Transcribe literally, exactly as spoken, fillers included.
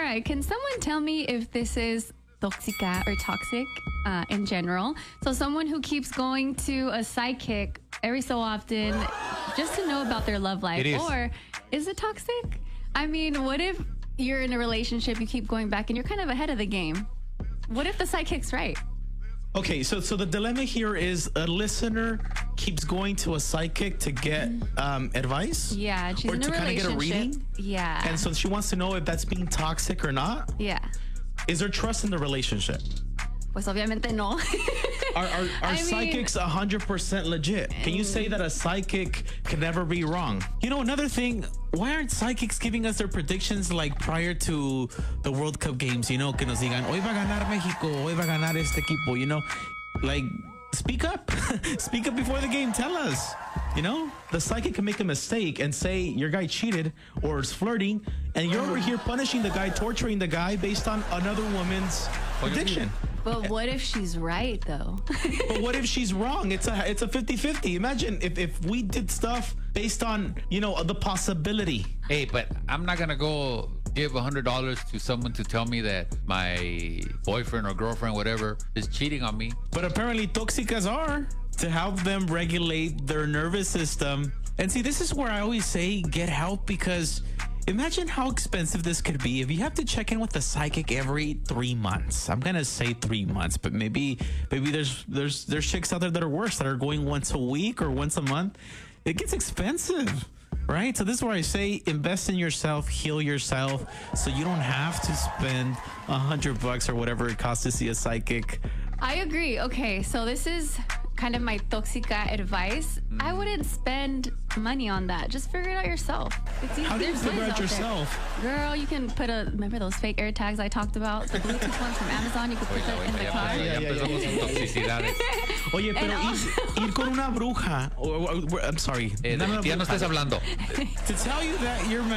right. Can someone tell me if this is tóxica or toxic uh, in general? So someone who keeps going to a sidekick every so often just to know about their love life. It is. Or is it toxic? I mean, what if you're in a relationship, you keep going back and you're kind of ahead of the game? What if the sidekick's right? Okay, so so the dilemma here is a listener keeps going to a psychic to get um, advice. Yeah, she's or in a to kind of get a relationship. reading. Yeah. And so she wants to know if that's being toxic or not. Yeah. Is there trust in the relationship? Pues obviamente no. Are, are, are I mean- psychics one hundred percent legit? Can you say that a psychic can never be wrong? You know, another thing, why aren't psychics giving us their predictions like prior to the World Cup games? You know, que nos digan, hoy va a ganar México, hoy va a ganar este equipo, you know? Like, speak up. Speak up before the game. Tell us. You know, the psychic can make a mistake and say your guy cheated or is flirting, and you're over here punishing the guy, torturing the guy based on another woman's prediction. But what if she's right, though? But what if she's wrong? It's a it's a fifty-fifty. Imagine if, if we did stuff based on, you know, the possibility. Hey, but I'm not gonna go give a hundred dollars to someone to tell me that my boyfriend or girlfriend, whatever, is cheating on me. But apparently toxicas are, to help them regulate their nervous system. And see, this is where I always say get help, because imagine how expensive this could be if you have to check in with a psychic every three months. I'm gonna say three months, but maybe maybe there's there's there's chicks out there that are worse, that are going once a week or once a month. It gets expensive, right? So this is where I say invest in yourself, heal yourself, so you don't have to spend a hundred bucks or whatever it costs to see a psychic. I agree. Okay, so this is kind of my toxica advice. Mm. I wouldn't spend money on that. Just figure it out yourself. It's easy. How do you There's figure ways out there. yourself? Girl, you can put a, remember those fake air tags I talked about? The Bluetooth ones from Amazon, you could put that in the ya, car. empezamos- ya Yeah, yeah, empezamos yeah, con toxicidades. Oye, pero And ir, also- ir con una bruja, or, or- or- I'm sorry, Eh, not una ya no bruja. estés hablando. To tell you that you're